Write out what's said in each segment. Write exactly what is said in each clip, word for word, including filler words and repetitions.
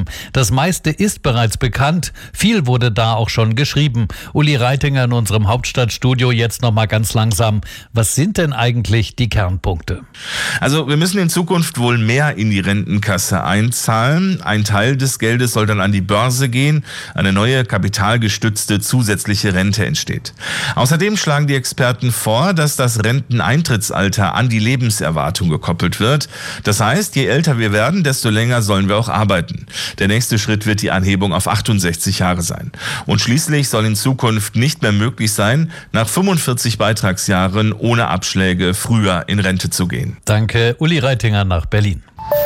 bleiben. Das meiste ist bereits bekannt. Viel wurde da auch schon geschrieben. Uli Reitinger in unserem Hauptstadtstudio jetzt noch mal ganz langsam. Was sind denn eigentlich die Kernpunkte? Also wir müssen in Zukunft wohl mehr in die Rentenkasse einzahlen. Ein Teil des Geldes soll dann an die Börse gehen. Eine neue kapitalgestützte zusätzliche Rente entsteht. Außerdem schlagen die Experten vor, dass das Renteneintrittsalter an die Lebenserwartung gekoppelt wird. Das heißt, je älter wir werden, desto länger sollen wir auch arbeiten. Der nächste Schritt wird die Anhebung auf achtundsechzig Jahre sein. Und schließlich soll in Zukunft nicht mehr möglich sein, nach fünfundvierzig Beitragsjahren ohne Abschläge früher in Rente zu gehen. Danke, Uli Reitinger nach Berlin.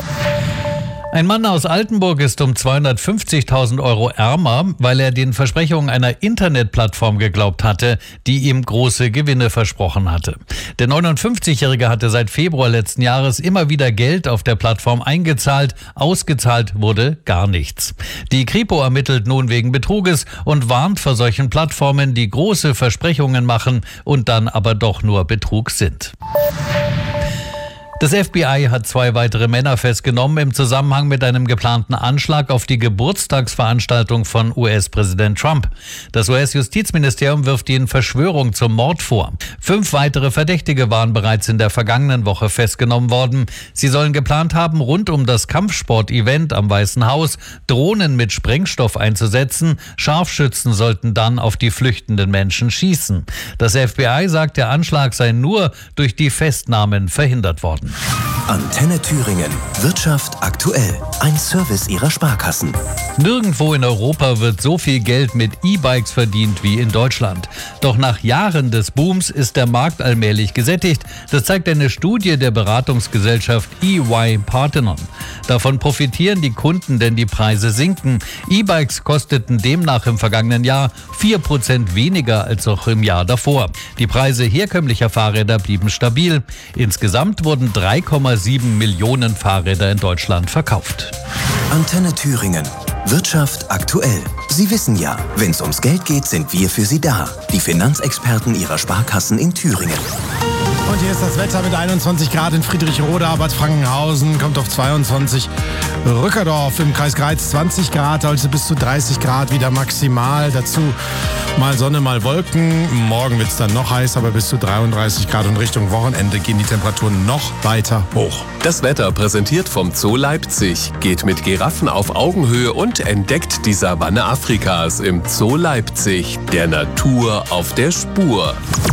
Ein Mann aus Altenburg ist um zweihundertfünfzigtausend Euro ärmer, weil er den Versprechungen einer Internetplattform geglaubt hatte, die ihm große Gewinne versprochen hatte. Der neunundfünfzigjährige hatte seit Februar letzten Jahres immer wieder Geld auf der Plattform eingezahlt, ausgezahlt wurde gar nichts. Die Kripo ermittelt nun wegen Betruges und warnt vor solchen Plattformen, die große Versprechungen machen und dann aber doch nur Betrug sind. Das F B I hat zwei weitere Männer festgenommen im Zusammenhang mit einem geplanten Anschlag auf die Geburtstagsveranstaltung von U S-Präsident Trump. Das U S-Justizministerium wirft ihnen Verschwörung zum Mord vor. Fünf weitere Verdächtige waren bereits in der vergangenen Woche festgenommen worden. Sie sollen geplant haben, rund um das Kampfsport-Event am Weißen Haus Drohnen mit Sprengstoff einzusetzen. Scharfschützen sollten dann auf die flüchtenden Menschen schießen. Das F B I sagt, der Anschlag sei nur durch die Festnahmen verhindert worden. Antenne Thüringen. Wirtschaft aktuell. Ein Service Ihrer Sparkassen. Nirgendwo in Europa wird so viel Geld mit E-Bikes verdient wie in Deutschland. Doch nach Jahren des Booms ist der Markt allmählich gesättigt. Das zeigt eine Studie der Beratungsgesellschaft E Y Parthenon. Davon profitieren die Kunden, denn die Preise sinken. E-Bikes kosteten demnach im vergangenen Jahr vier Prozent weniger als auch im Jahr davor. Die Preise herkömmlicher Fahrräder blieben stabil. Insgesamt wurden drei Komma sieben Millionen Fahrräder in Deutschland verkauft. Antenne Thüringen. Wirtschaft aktuell. Sie wissen ja, wenn es ums Geld geht, sind wir für Sie da. Die Finanzexperten Ihrer Sparkassen in Thüringen. Und hier ist das Wetter mit einundzwanzig Grad in Friedrichroda, Bad Frankenhausen, kommt auf zweiundzwanzig. Rückerdorf im Kreis Greiz zwanzig Grad, heute bis zu dreißig Grad wieder maximal. Dazu mal Sonne, mal Wolken. Morgen wird es dann noch heiß, aber bis zu dreiunddreißig Grad. Und Richtung Wochenende gehen die Temperaturen noch weiter hoch. Das Wetter präsentiert vom Zoo Leipzig. Geht mit Giraffen auf Augenhöhe und entdeckt die Savanne Afrikas im Zoo Leipzig. Der Natur auf der Spur.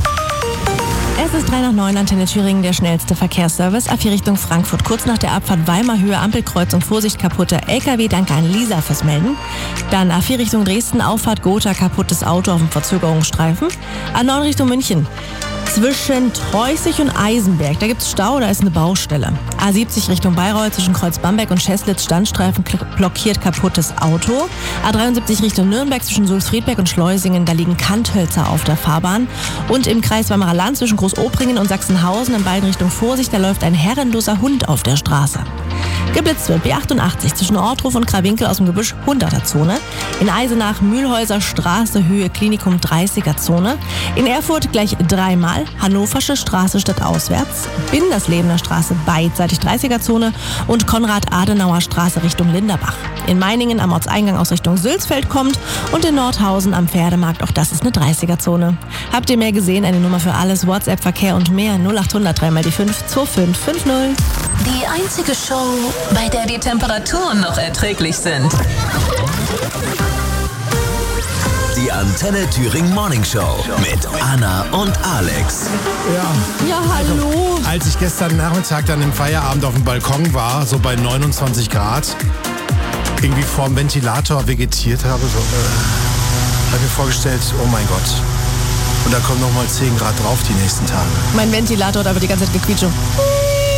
Es ist drei nach neun, Antenne Thüringen, der schnellste Verkehrsservice. A vier Richtung Frankfurt. Kurz nach der Abfahrt Weimar Höhe, Ampelkreuzung, Vorsicht, kaputter L K W. Danke an Lisa fürs Melden. Dann A vier Richtung Dresden, Auffahrt Gotha, kaputtes Auto auf dem Verzögerungsstreifen. A neun Richtung München. Zwischen Treußig und Eisenberg, da gibt's Stau, da ist eine Baustelle. A siebzig Richtung Bayreuth, zwischen Kreuz Bamberg und Scheslitz, Standstreifen, blockiert kaputtes Auto. A dreiundsiebzig Richtung Nürnberg, zwischen Sulzfriedberg und Schleusingen, da liegen Kanthölzer auf der Fahrbahn. Und im Kreis Weimarer Land, zwischen Großobringen und Sachsenhausen, in beiden Richtungen Vorsicht, da läuft ein herrenloser Hund auf der Straße. Geblitzt wird B achtundachtzig zwischen Ortruf und Krawinkel aus dem Gebüsch, hunderter-Zone. In Eisenach, Mühlhäuser Straße, Höhe Klinikum, dreißiger-Zone. In Erfurt gleich dreimal, Hannoversche Straße statt auswärts. Binderslebener Straße beidseitig dreißiger-Zone und Konrad-Adenauer Straße Richtung Linderbach. In Meiningen am Ortseingang aus Richtung Sülzfeld kommt und in Nordhausen am Pferdemarkt, auch das ist eine dreißiger-Zone. Habt ihr mehr gesehen? Eine Nummer für alles, WhatsApp, Verkehr und mehr, null achthundert drei mal die fünf zwei fünf fünf null. Die einzige Show, bei der die Temperaturen noch erträglich sind. Die Antenne Thüringen Morning Show mit Anna und Alex. Ja. Ja, hallo. Als ich gestern Nachmittag dann im Feierabend auf dem Balkon war, so bei neunundzwanzig Grad, irgendwie vorm Ventilator vegetiert habe, so, äh, habe mir vorgestellt, oh mein Gott. Und da kommen noch mal zehn Grad drauf die nächsten Tage. Mein Ventilator hat aber die ganze Zeit gequietscht.